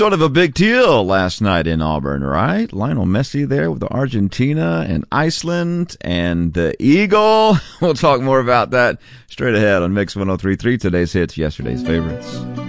sort of a big deal last night in Auburn, right? Lionel Messi there with Argentina and Iceland and the Eagle. We'll talk more about that straight ahead on Mix 103.3, today's hits, yesterday's favorites.